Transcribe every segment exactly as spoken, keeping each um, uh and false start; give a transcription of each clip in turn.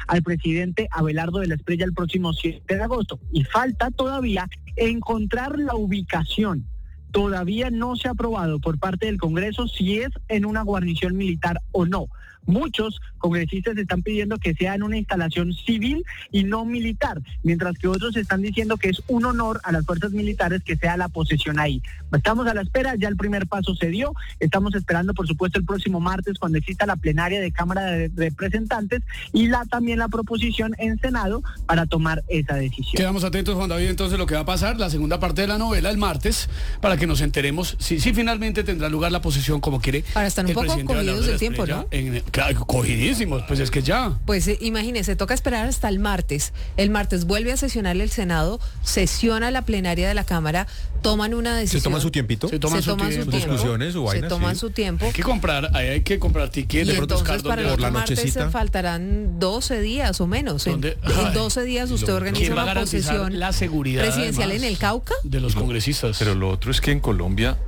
al presidente Abelardo de la Espriella el próximo siete de agosto. Y falta todavía encontrar la ubicación. Todavía no se ha aprobado por parte del Congreso si es en una guarnición militar o no. Muchos congresistas están pidiendo que sea en una instalación civil y no militar, mientras que otros están diciendo que es un honor a las fuerzas militares que sea la posesión ahí. Estamos a la espera, ya el primer paso se dio, estamos esperando por supuesto el próximo martes cuando exista la plenaria de Cámara de Representantes y la también la proposición en Senado para tomar esa decisión. Quedamos atentos, Juan David, entonces lo que va a pasar, la segunda parte de la novela el martes, para que nos enteremos si, si finalmente tendrá lugar la posesión como quiere. Para estar un poco cogidos del tiempo, ¿no? En, claro, cogidísimos, pues es que ya. Pues eh, imagínese, toca esperar hasta el martes. El martes vuelve a sesionar el Senado, sesiona la plenaria de la Cámara, toman una decisión. ¿Se toman su tiempito? Se toman, se su, toman tiempo. su tiempo. Discusiones o vainas, se toman sí. su tiempo. Hay que comprar, hay, hay que comprar tiquetes. Y entonces para el por otro la martes nochecita. faltarán doce días o menos. En, en doce días usted organiza va a una garantizar posesión la seguridad presidencial en el Cauca. De los congresistas. Pero lo otro es que en Colombia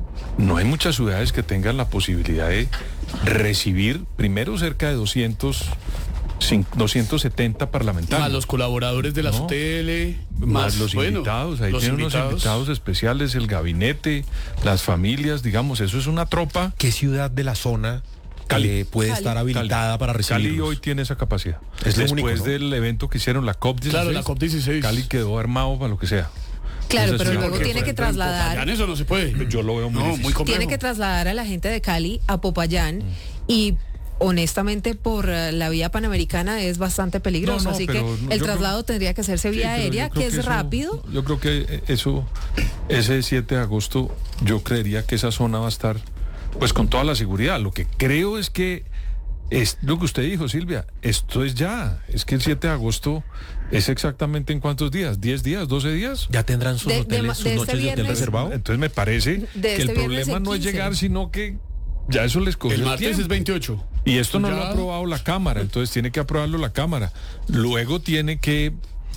no hay muchas ciudades que tengan la posibilidad de recibir primero cerca de doscientos, doscientos setenta parlamentarios. Más los colaboradores de las No, U T L, más, más los bueno, invitados, ahí los tienen invitados. unos invitados especiales, el gabinete, las familias, digamos, eso es una tropa. ¿Qué ciudad de la zona Cali. eh, puede Cali. estar habilitada Cali. para recibirlos? Cali hoy tiene esa capacidad. Es lo Después único, ¿no? del evento que hicieron, la COP dieciséis, Claro, la COP dieciséis. Cali quedó armado para lo que sea. Claro, Entonces, pero sí, luego porque, tiene por que ejemplo, en trasladar. Popayán eso no se puede. Yo lo veo muy no, difícil. muy complejo. Tiene que trasladar a la gente de Cali a Popayán mm. y honestamente por uh, la vía panamericana es bastante peligroso, No, no, así que pero el yo traslado creo- tendría que hacerse Sí, vía pero aérea, yo creo que es eso- rápido. Yo creo que eso, ese siete de agosto, yo creería que esa zona va a estar, pues con toda la seguridad. Lo que creo es que, es lo que usted dijo, Silvia, esto es ya, es que el siete de agosto es exactamente en cuántos días, diez días, doce días. ¿Ya tendrán sus De- de hoteles, ma- sus de este noches de hotel viernes- reservado? Entonces me parece De que este el viernes problema en no es quince. llegar, sino que ya eso les cogió El el martes tiempo. es veintiocho. Y esto no Ya. lo ha aprobado la Cámara, entonces tiene que aprobarlo la Cámara. Luego tiene que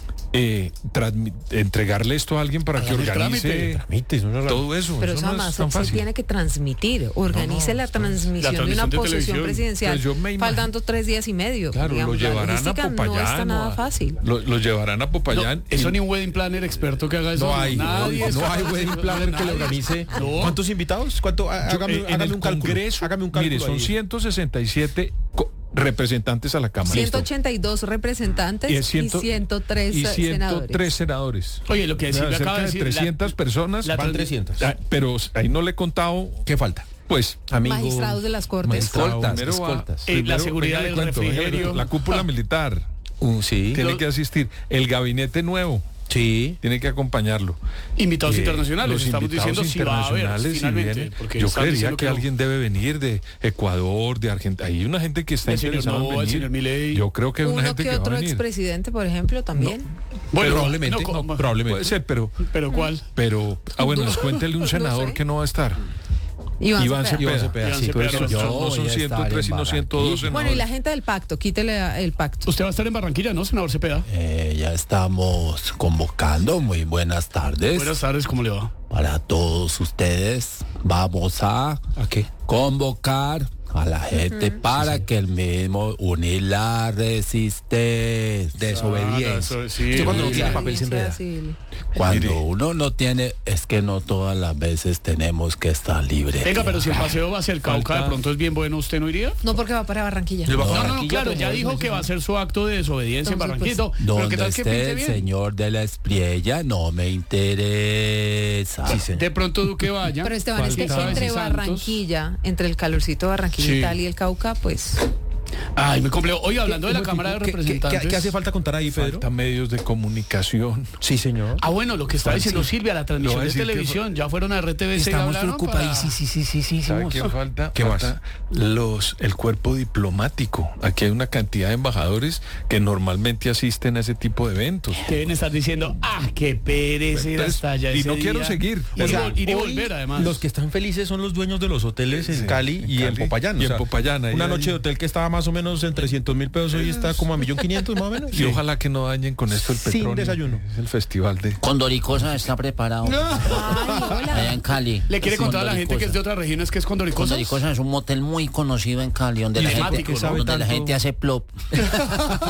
eh, transmi- entregarle esto a alguien para que Hagan el organice trámite. Trámites, no es todo eso. Pero eso eso no además es tan se fácil. tiene que transmitir, organice No, no, la está- transmisión la de una transmisión de posesión televisión. presidencial, Pues yo me imagino- faltando tres días y medio. Claro, digamos, lo la llevarán a logística Popayán. no está o nada a- fácil. Lo, lo llevarán a Popayán. No, eso y- ni un wedding planner experto que haga eso. No hay, Nadie no, es no capaz hay de wedding hacerlo, planner que le nadie. organice. No. ¿Cuántos invitados? ¿Cuánto? Há- Yo- Hágame, en hágame el un cálculo. Congreso, Hágame un cálculo mire, son ahí. ciento sesenta y siete co- representantes a la Cámara. ciento ochenta y dos representantes Y y, es ciento- ciento tres y senadores. ciento tres senadores. Oye, lo que O sea, Silvia cerca acaba de de decir. la- trescientas personas. la Van transmi- trescientos. Ah, pero ahí no le he contado, ¿Qué falta? pues, Amigos, Magistrados de las Cortes. Escoltas, primero va- escoltas. Eh, la primero, seguridad venga, del le cuento, venga, le refrigerio. cuento. La cúpula Ah. militar Uh, sí. tiene Lo- que asistir. El gabinete nuevo Sí. tiene que acompañarlo. Invitados Eh, internacionales, los estamos invitados diciendo si va a haber internacionales, si finalmente. vienen, porque yo están creería diciendo que, no. alguien debe venir de Ecuador, de Argentina. Hay una gente que está El señor interesada en Novoa, el venir. señor Milei. Yo creo que hay una Uno gente que que, va otro a venir. expresidente, por ejemplo, también. Bueno, probablemente, no, no, ¿cómo? probablemente. Puede ser, pero, Pero ¿cuál? pero, ah bueno, No, les cuéntele un no senador sé. que no va a estar. Iván, Iván Cepeda. Cepeda. Iván Cepeda, Iván sí. Cepeda, Pues no yo son- no voy son a estar ciento tres, en sino ciento dos Barranquilla. senadores. Bueno, y la gente del pacto, quítele el pacto. Usted va a estar en Barranquilla, ¿no, senador Cepeda? Eh, ya estamos convocando. Muy buenas tardes. Buenas tardes, ¿cómo le va? Para todos ustedes, vamos a ¿A qué? convocar a la gente para que el mismo unir la resistencia. Desobediencia. Ah, sí, Usted cuando no muy tiene bien. papel se enreda. Sí. Cuando Mire. uno no tiene, es que no todas las veces tenemos que estar libres. Venga, pero si el paseo va hacia el Cauca, Falta- de pronto es bien bueno, ¿usted no iría? No, porque va para Barranquilla. Yo- No, no, no, Barranquilla, claro, pero ya no, dijo no, que no. va a hacer su acto de desobediencia en Entonces, Barranquilla. pues, pero ¿qué Donde tal que pinte esté el bien? señor de la Espriella no me interesa. Sí, señor. De pronto Duque vaya. Pero Esteban, es que Falta entre Santos. Barranquilla, entre el calorcito de Barranquilla Sí. y tal y el Cauca, pues Ay, me complejo. Oye, hablando de la Un Cámara de momentico, ¿qué- qué- Representantes. ¿Qué, qué hace falta contar ahí, Pedro? Falta medios de comunicación. Sí, señor. Ah, bueno, lo que está diciendo Silvia, la Lo transmisión voy a de decir que televisión, ya fueron a R T V C y Estamos hablaron preocupados. para- Sí, sí, sí, sí, sí. ¿Sabe hicimos. qué falta? ¿Qué más? Falta los, el cuerpo diplomático. Aquí hay una cantidad de embajadores que normalmente asisten a ese tipo de eventos. Que deben estar diciendo, ah, qué pereza ir Entonces, hasta allá y ese no quiero día". seguir. Y O sea, vol- ir y hoy volver, además. Los que están felices son los dueños de los hoteles en Sí, Cali en y en Cali Popayán. y en Popayán, ahí Una hay- noche de hotel que estaba más o menos en trescientos mil pesos, hoy está como a millón quinientos más o menos. Y ojalá que no dañen con esto el Sin petróleo. desayuno. Es el festival de... Condoricosa está preparado. ay, Allá hola. en Cali. Le quiere contar a la gente que es de otras regiones que es Condoricosas. Condoricosa es un motel muy conocido en Cali, donde la Emblemático, gente, ¿no? donde la tanto- gente hace plop.